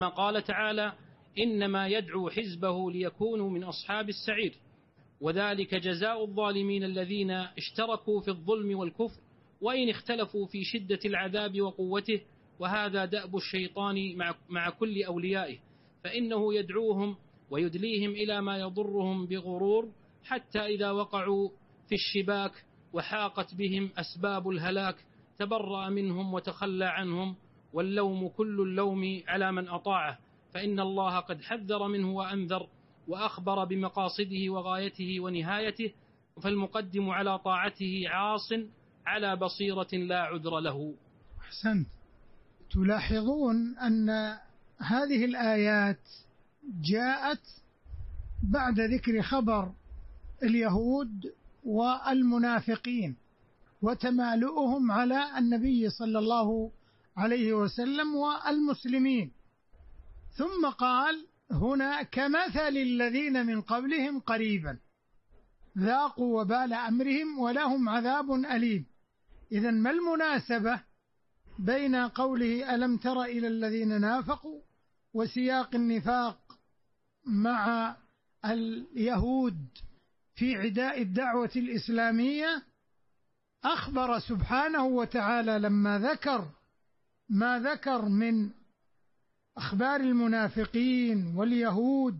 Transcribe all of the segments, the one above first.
قال تعالى: إنما يدعو حزبه ليكونوا من أصحاب السعير، وذلك جزاء الظالمين الذين اشتركوا في الظلم والكفر وإن اختلفوا في شدة العذاب وقوته، وهذا دأب الشيطان مع كل أوليائه، فإنه يدعوهم ويدليهم إلى ما يضرهم بغرور، حتى إذا وقعوا في الشباك وحاقت بهم أسباب الهلاك تبرأ منهم وتخلى عنهم، واللوم كل اللوم على من أطاعه، فإن الله قد حذر منه وأنذر وأخبر بمقاصده وغايته ونهايته، فالمقدم على طاعته عاص على بصيرة لا عذر له. أحسنت. تلاحظون أن هذه الآيات جاءت بعد ذكر خبر اليهود والمنافقين وتمالؤهم على النبي صلى الله عليه وسلم والمسلمين، ثم قال هنا: كمثل الذين من قبلهم قريبا ذاقوا وبال أمرهم ولهم عذاب أليم. إذن ما المناسبة بين قوله ألم تر إلى الذين نافقوا وسياق النفاق مع اليهود في عداء الدعوة الإسلامية؟ أخبر سبحانه وتعالى لما ذكر ما ذكر من أخبار المنافقين واليهود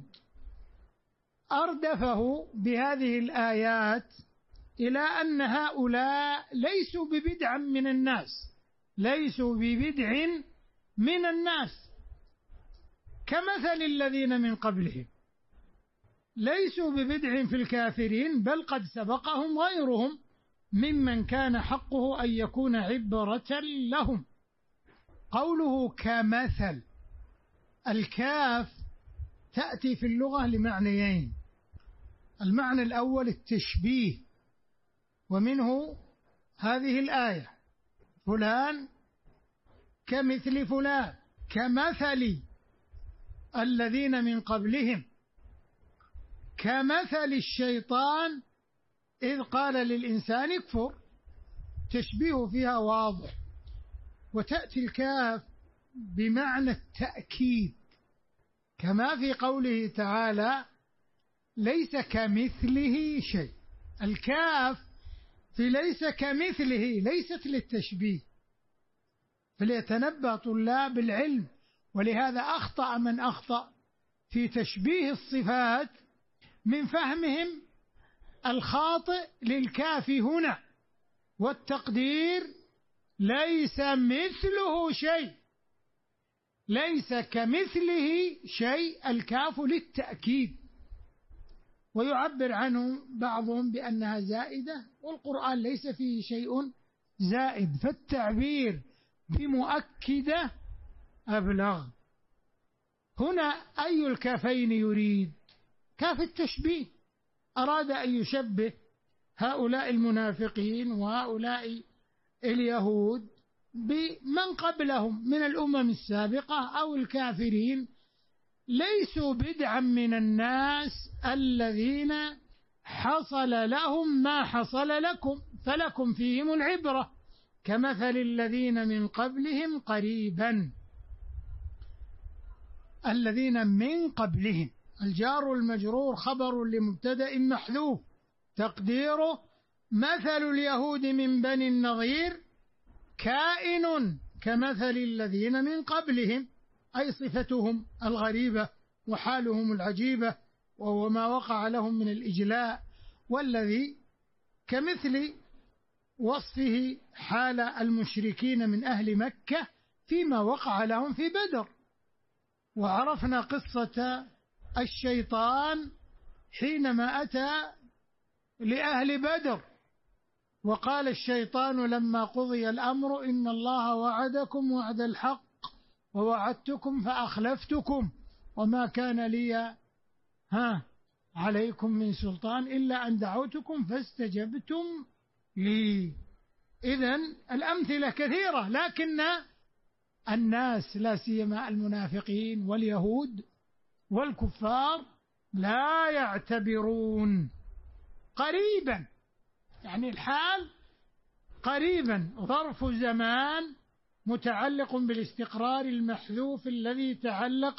أردفه بهذه الآيات إلى أن هؤلاء ليسوا ببدع من الناس، ليسوا ببدع من الناس، كمثل الذين من قبلهم، ليسوا ببدع في الكافرين، بل قد سبقهم غيرهم ممن كان حقه أن يكون عبرة لهم. قوله كمثل، الكاف تأتي في اللغة لمعنيين: المعنى الأول التشبيه، ومنه هذه الآية: فلان كمثل فلان، كمثل الذين من قبلهم، كمثل الشيطان إذ قال للإنسان اكفر، تشبيه فيها واضح. وتأتي الكاف بمعنى التأكيد، كما في قوله تعالى: ليس كمثله شيء. الكاف في ليس كمثله ليست للتشبيه، فليتنبه طلاب العلم، ولهذا أخطأ من أخطأ في تشبيه الصفات من فهمهم الخاطئ للكاف هنا، والتقدير ليس مثله شيء، ليس كمثله شيء، الكاف للتأكيد، ويعبر عنه بعضهم بأنها زائدة، والقرآن ليس فيه شيء زائد، فالتعبير بمؤكدة أبلغ. هنا أي الكافين يريد؟ كاف التشبيه، أراد أن يشبه هؤلاء المنافقين وهؤلاء اليهود بمن قبلهم من الأمم السابقة أو الكافرين، ليسوا بدعا من الناس الذين حصل لهم ما حصل لكم، فلكم فيهم العبرة، كمثل الذين من قبلهم قريبا. الذين من قبلهم، الجار المجرور خبر لمبتدأ محذوف، تقديره مثل اليهود من بني النضير كائن كمثل الذين من قبلهم، أي صفتهم الغريبة وحالهم العجيبة، وهو ما وقع لهم من الإجلاء، والذي كمثل وصفه حال المشركين من أهل مكة فيما وقع لهم في بدر. وعرفنا قصة الشيطان حينما أتى لأهل بدر، وقال الشيطان لما قضي الأمر: إن الله وعدكم وعد الحق ووعدتكم فأخلفتكم وما كان لي عليكم من سلطان إلا أن دعوتكم فاستجبتم لي. إذن الأمثلة كثيرة، لكن الناس لا سيما المنافقين واليهود والكفار لا يعتبرون. قريبا يعني الحال قريبا، ظرف زمان متعلق بالاستقرار المحذوف الذي تعلق